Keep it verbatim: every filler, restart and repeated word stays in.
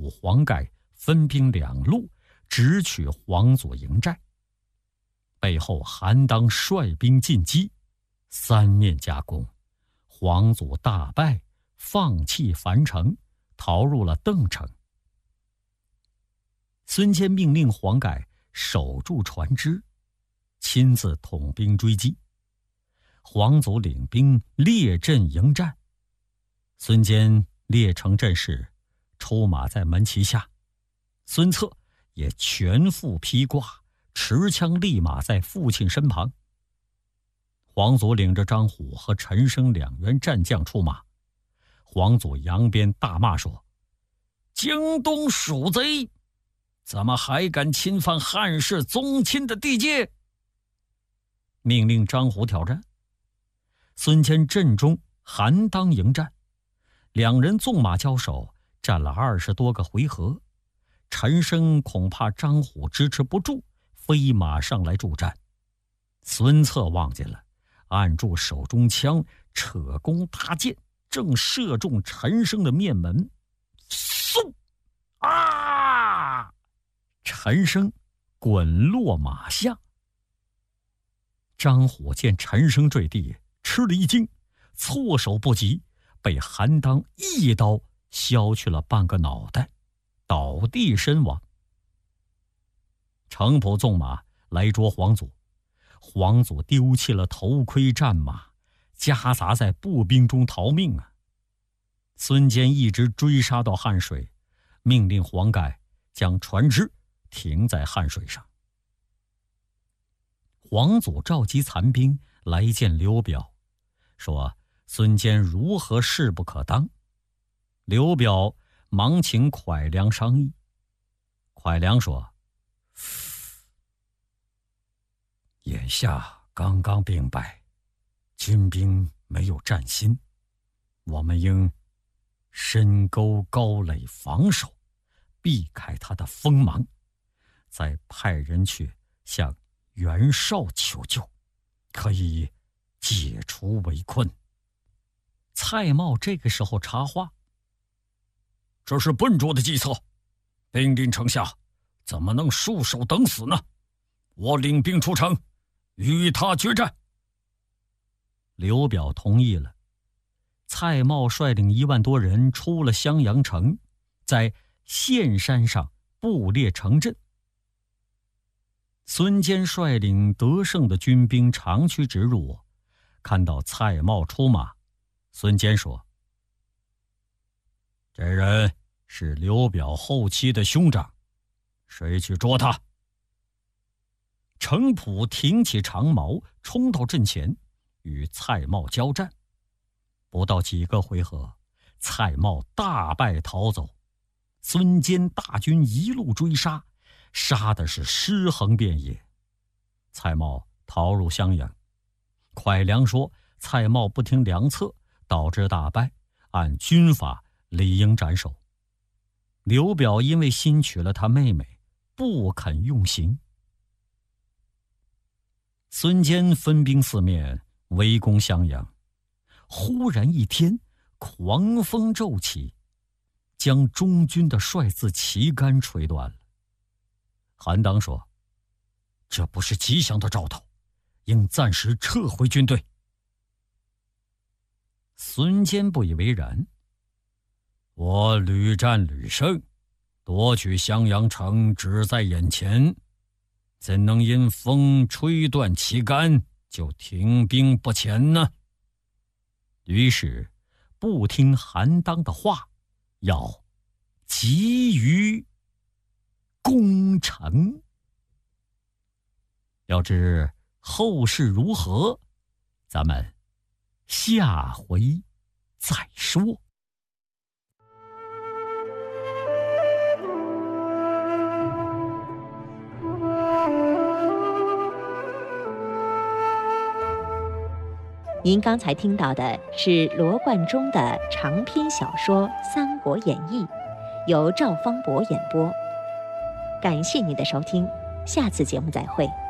普、黄盖分兵两路，直取黄祖营寨。背后韩当率兵进击，三面夹攻，黄祖大败，放弃樊城，逃入了邓城。孙坚命令黄盖守住船只，亲自统兵追击。黄祖领兵列阵迎战，孙坚列成阵势，出马在门旗下，孙策也全副披挂，持枪立马在父亲身旁。黄祖领着张虎和陈生两员战将出马，黄祖扬鞭大骂说：“京东鼠贼，怎么还敢侵犯汉室宗亲的地界？”命令张虎挑战。孙坚阵中韩当迎战，两人纵马交手，战了二十多个回合。陈生恐怕张虎支持不住，飞马上来助战。孙策忘记了，按住手中枪，扯弓搭箭，正射中陈生的面门。嗖！啊！陈生滚落马下。张虎见陈生坠地，吃了一惊，措手不及，被韩当一刀削去了半个脑袋，倒地身亡。程普纵马来捉黄祖，黄祖丢弃了头盔战马，夹杂在步兵中逃命啊！孙坚一直追杀到汉水，命令黄盖将船只停在汉水上。黄祖召集残兵来见刘表，说孙坚如何势不可当。刘表忙请蒯良商议。蒯良说：“眼下刚刚兵败，军兵没有战心，我们应深沟高垒防守，避开他的锋芒，再派人去向袁绍求救，可以解除围困。”蔡瑁这个时候插话：“这是笨拙的计策，兵临城下，怎么能束手等死呢？我领兵出城，与他决战。”刘表同意了。蔡瑁率领一万多人出了襄阳城，在岘山上布列城阵。孙坚率领得胜的军兵长驱直入，看到蔡瑁出马，孙坚说：“这人是刘表后期的兄长，谁去捉他？”程普挺起长矛，冲到阵前，与蔡瑁交战。不到几个回合，蔡瑁大败逃走，孙坚大军一路追杀，杀的是尸横遍野。蔡瑁逃入襄阳。蒯良说蔡瑁不听良策，导致大败，按军法理应斩首。刘表因为新娶了他妹妹，不肯用刑。孙坚分兵四面围攻襄阳。忽然一天，狂风骤起，将中军的帅字旗杆吹断了。韩当说：“这不是吉祥的兆头，应暂时撤回军队。”孙坚不以为然：“我屡战屡胜，夺取襄阳城只在眼前，怎能因风吹断旗杆就停兵不前呢？”于是不听韩当的话，要急于攻城。要知后事如何，咱们下回再说。 您刚才听到的是罗贯中的长篇小说《三国演义》，由赵方博演播。感谢您的收听，下次节目再会。